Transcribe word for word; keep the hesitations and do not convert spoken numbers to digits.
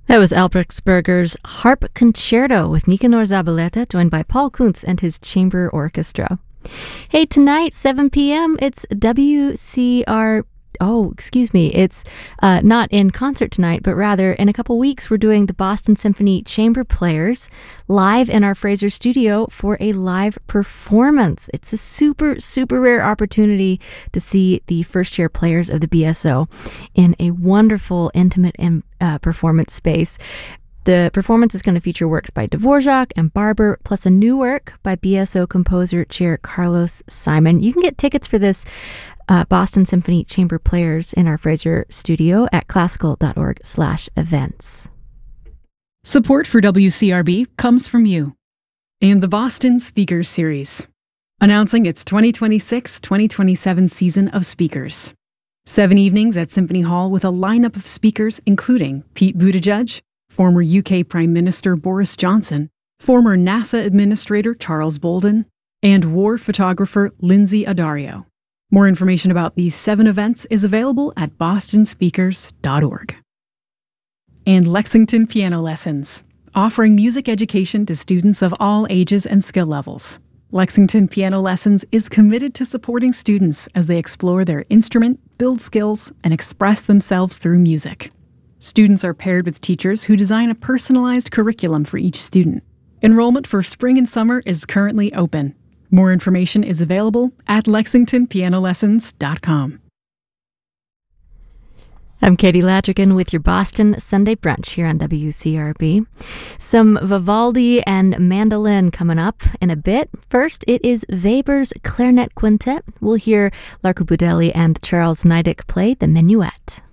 That was Albrechtsberger's Harp Concerto with Nicanor Zabaleta, joined by Paul Kuntz and his chamber orchestra. Hey, tonight, seven p.m., it's W C R... Oh, excuse me. It's uh, not in concert tonight, but rather in a couple weeks, we're doing the Boston Symphony Chamber Players live in our Fraser studio for a live performance. It's a super, super rare opportunity to see the first chair players of the B S O in a wonderful, intimate uh, performance space. The performance is going to feature works by Dvorak and Barber, plus a new work by B S O composer Chair Carlos Simon. You can get tickets for this uh, Boston Symphony Chamber Players in our Fraser studio at classical.org slash events. Support for W C R B comes from you and the Boston Speakers Series, announcing its twenty twenty-six twenty twenty-seven season of speakers. Seven evenings at Symphony Hall with a lineup of speakers including Pete Buttigieg, former U K Prime Minister Boris Johnson, former NASA Administrator Charles Bolden, and war photographer Lindsay Addario. More information about these seven events is available at boston speakers dot org. And Lexington Piano Lessons, offering music education to students of all ages and skill levels. Lexington Piano Lessons is committed to supporting students as they explore their instrument, build skills, and express themselves through music. Students are paired with teachers who design a personalized curriculum for each student. Enrollment for spring and summer is currently open. More information is available at lexington piano lessons dot com. I'm Katie Ladrigan with your Boston Sunday Brunch here on W C R B. Some Vivaldi and mandolin coming up in a bit. First, it is Weber's Clarinet Quintet. We'll hear Larko Budelli and Charles Niedek play the Minuet.